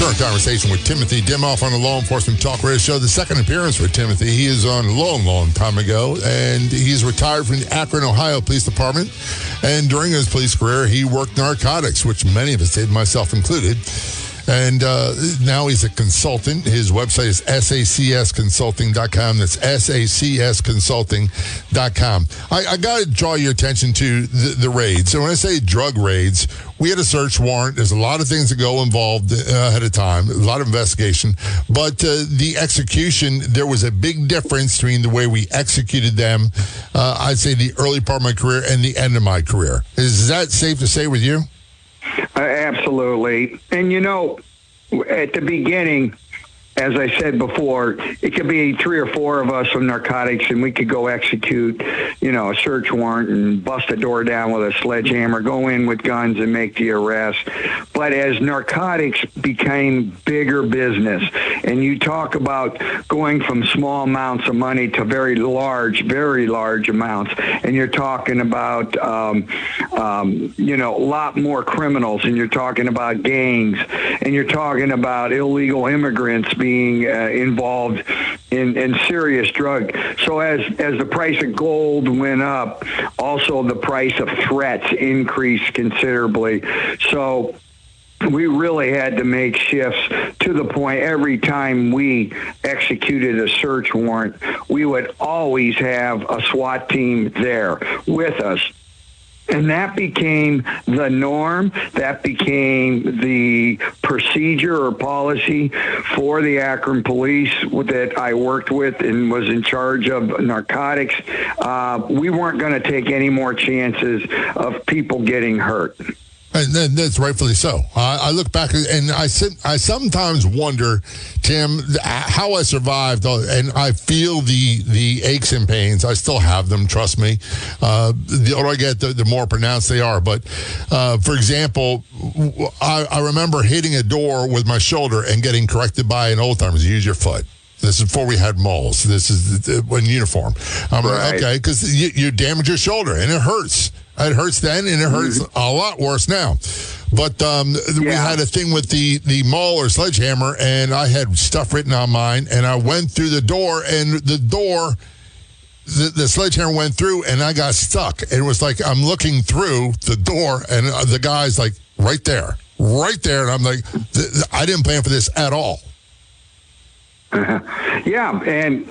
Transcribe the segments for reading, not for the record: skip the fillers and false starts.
our conversation with Timothy Dimoff on the Law Enforcement Talk Radio Show. The second appearance for Timothy. He is on a long time ago, and he's retired from the Akron, Ohio Police Department. And during his police career, he worked narcotics, which many of us did, myself included. And now he's a consultant. His website is sacsconsulting.com. That's sacsconsulting.com. I got to draw your attention to the raids. So when I say drug raids, we had a search warrant. There's a lot of things that go involved ahead of time, a lot of investigation. But the execution, there was a big difference between the way we executed them, I'd say the early part of my career and the end of my career. Is that safe to say with you? Absolutely. And, at the beginning, as I said before, it could be 3 or 4 of us from narcotics, and we could go execute, a search warrant and bust a door down with a sledgehammer, go in with guns and make the arrest. But as narcotics became bigger business, and you talk about going from small amounts of money to very large amounts, and you're talking about, a lot more criminals, and you're talking about gangs, and you're talking about illegal immigrants being involved in serious drug. So as the price of gold went up, also the price of threats increased considerably. So we really had to make shifts to the point every time we executed a search warrant, we would always have a SWAT team there with us. And that became the norm. That became the procedure or policy for the Akron police that I worked with and was in charge of narcotics. We weren't going to take any more chances of people getting hurt. And that's rightfully so. I look back and I sometimes wonder, Tim, how I survived, and I feel the aches and pains. I still have them, trust me. The older I get, the more pronounced they are. But, for example, I remember hitting a door with my shoulder and getting corrected by an old-timer. Use your foot. This is before we had moles. This is in uniform. I'm like, okay, because you damage your shoulder, and it hurts. It hurts then, and it hurts a lot worse now. But we had a thing with the maul or sledgehammer, and I had stuff written on mine, and I went through the door, and the sledgehammer went through, and I got stuck. And it was like I'm looking through the door, and the guy's like, right there. And I'm like, I didn't plan for this at all. Yeah,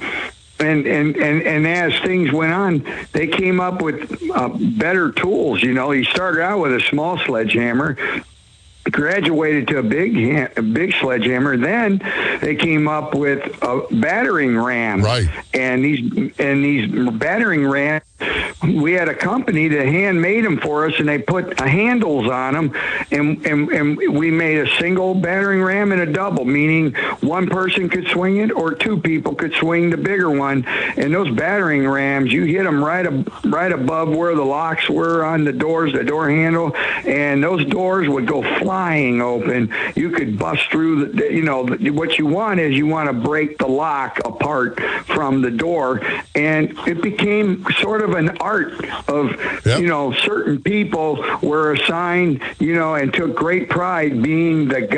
and as things went on, they came up with better tools. He started out with a small sledgehammer, graduated to a big sledgehammer. Then they came up with a battering ram. Right. And these battering rams, we had a company that handmade them for us, and they put handles on them, and we made a single battering ram and a double, meaning one person could swing it or 2 people could swing the bigger one. And those battering rams, you hit them right above where the locks were on the doors, the door handle, and those doors would go flying open. You could bust through what you want is you want to break the lock apart from the door, and it became sort of an art of, certain people were assigned, and took great pride being the